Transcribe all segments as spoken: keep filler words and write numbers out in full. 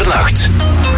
Middernacht.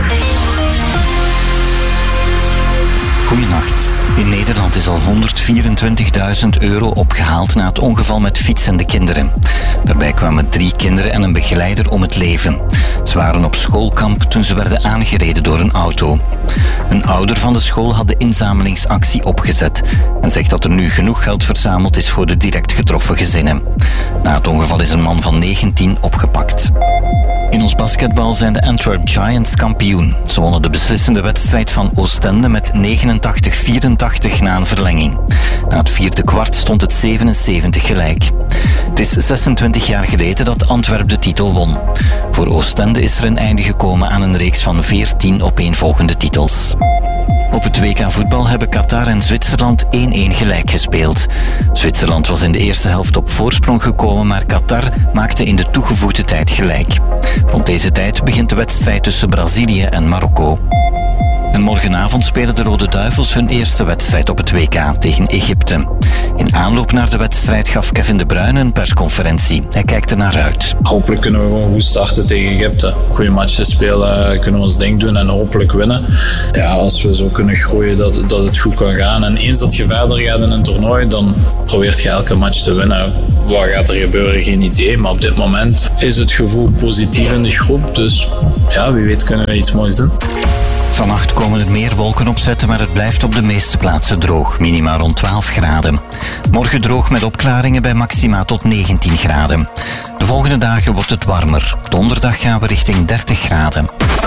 Goedenacht. In Nederland is al honderdvierentwintigduizend euro opgehaald na het ongeval met fietsende kinderen. Daarbij kwamen drie kinderen en een begeleider om het leven. Ze waren op schoolkamp toen ze werden aangereden door een auto. Een ouder van de school had de inzamelingsactie opgezet en zegt dat er nu genoeg geld verzameld is voor de direct getroffen gezinnen. Na het ongeval is een man van negentien opgepakt. In ons basketbal zijn de Antwerp Giants kampioen. Ze wonnen de beslissende wedstrijd van Oostende met negenentachtig vierentachtig na een verlenging. Na het vierde kwart stond het zevenenzeventig gelijk. Het is zesentwintig jaar geleden dat Antwerp de titel won. Voor Oostende is er een einde gekomen aan een reeks van veertien opeenvolgende titels. Op het W K voetbal hebben Qatar en Zwitserland één-één gelijk gespeeld. Zwitserland was in de eerste helft op voorsprong gekomen, maar Qatar maakte in de toegevoegde tijd gelijk. Rond deze tijd begint de wedstrijd tussen Brazilië en Marokko. En morgenavond spelen de Rode Duivels hun eerste wedstrijd op het W K tegen Egypte. In aanloop naar de wedstrijd gaf Kevin De Bruyne een persconferentie. Hij kijkt er naar uit. Hopelijk kunnen we gewoon goed starten tegen Egypte. Goede matchen spelen, kunnen we ons ding doen en hopelijk winnen. Ja, als we zo kunnen groeien dat, dat het goed kan gaan. En eens dat je verder gaat in een toernooi, dan probeert je elke match te winnen. Wat gaat er gebeuren? Geen idee. Maar op dit moment is het gevoel positief in de groep. Dus ja, wie weet kunnen we iets moois doen. Vannacht komen er meer wolken opzetten, maar het blijft op de meeste plaatsen droog. Minima rond twaalf graden. Morgen droog met opklaringen bij maxima tot negentien graden. De volgende dagen wordt het warmer. Donderdag gaan we richting dertig graden.